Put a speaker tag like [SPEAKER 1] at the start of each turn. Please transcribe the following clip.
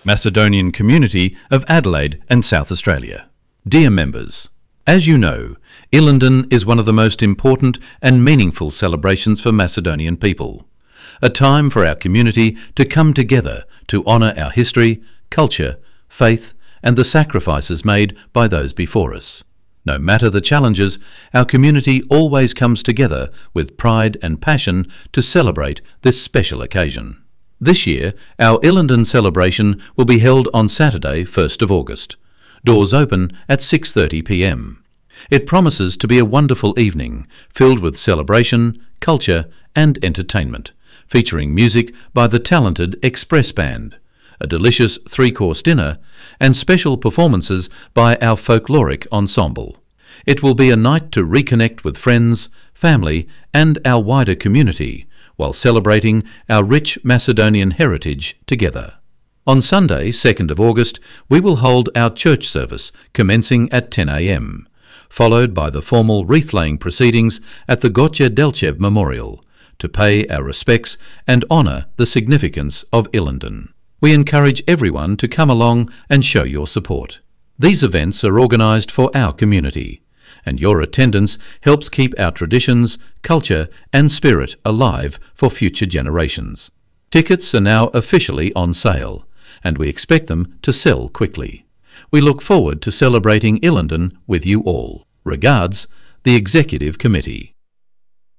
[SPEAKER 1] Macedonian community of Adelaide and South Australia. Dear members, as you know, Illinden is one of the most important and meaningful celebrations for Macedonian people. A time for our community to come together to honour our history, culture, faith and the sacrifices made by those before us. No matter the challenges, our community always comes together with pride and passion to celebrate this special occasion. This year, our Illinden celebration will be held on Saturday, 1st of August. Doors open at 6:30 p.m. It promises to be a wonderful evening, filled with celebration, culture and entertainment, featuring music by the talented Express Band, a delicious three-course dinner and special performances by our folkloric ensemble. It will be a night to reconnect with friends, family and our wider community, while celebrating our rich Macedonian heritage together. On Sunday, 2nd of August, we will hold our church service commencing at 10 a.m, followed by the formal wreath-laying proceedings at the Goce Delchev Memorial, to pay our respects and honour the significance of Illinden. We encourage everyone to come along and show your support. These events are organised for our community, and your attendance helps keep our traditions, culture and spirit alive for future generations. Tickets are now officially on sale, and we expect them to sell quickly. We look forward to celebrating Illinden with you all. Regards, the Executive Committee.